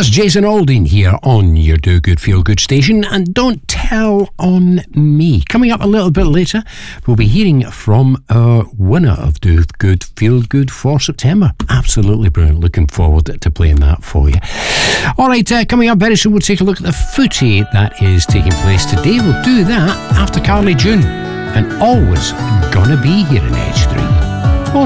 That's Jason Aldean here on your Do Good Feel Good station, and Don't Tell on Me. Coming up a little bit later, we'll be hearing from our winner of Do Good Feel Good for September. Absolutely brilliant. Looking forward to playing that for you. Alright, coming up very soon, we'll take a look at the footy that is taking place today. We'll do that after Carly June and Always Gonna Be Here in Edge 3.